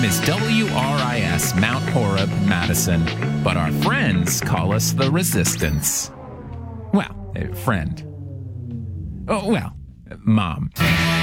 name is WRIS Mount Horeb, Madison, but our friends call us the Resistance. Well, friend. Oh, well, Mom.